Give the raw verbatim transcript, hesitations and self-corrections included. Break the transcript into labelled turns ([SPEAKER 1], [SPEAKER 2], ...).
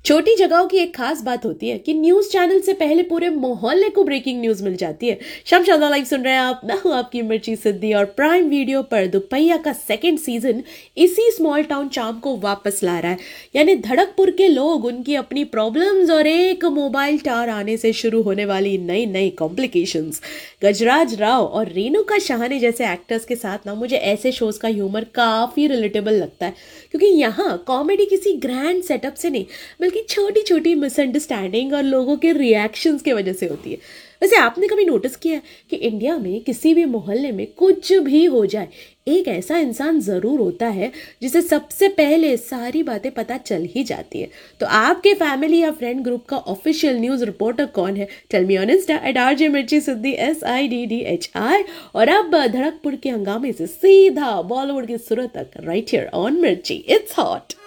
[SPEAKER 1] छोटी जगहों की एक खास बात होती है कि न्यूज चैनल से पहले पूरे मोहल्ले को ब्रेकिंग न्यूज मिल जाती है। शमशादा लाइव सुन रहे हैं आप, मैं हूं आपकी मिर्ची सिद्धि और प्राइम वीडियो पर दुपहिया का सेकंड सीजन इसी स्मॉल टाउन चार्म को वापस ला रहा है। यानी धड़कपुर के लोग, उनकी अपनी प्रॉब्लम्स और एक मोबाइल टावर आने से शुरू होने वाली नई नई कॉम्प्लिकेशंस। गजराज राव और रेणुका शाहने जैसे एक्टर्स के साथ ना मुझे ऐसे शोज का ह्यूमर काफी रिलेटेबल लगता है, क्योंकि यहाँ कॉमेडी किसी ग्रैंड सेटअप से नहीं बल्कि छोटी छोटी मिसअंडरस्टैंडिंग और लोगों के रिएक्शंस की वजह से होती है। वैसे आपने कभी नोटिस किया है कि इंडिया में किसी भी मोहल्ले में कुछ भी हो जाए, एक ऐसा इंसान ज़रूर होता है जिसे सबसे पहले सारी बातें पता चल ही जाती है। तो आपके फैमिली या फ्रेंड ग्रुप का ऑफिशियल न्यूज़ रिपोर्टर कौन है? Tell me on Insta eight R J मिर्ची सिद्धि, S I D D H I. और अब धड़कपुर के हंगामे से सीधा बॉलीवुड की सुरत तक, राइट हियर ऑन मिर्ची, इट्स हॉट।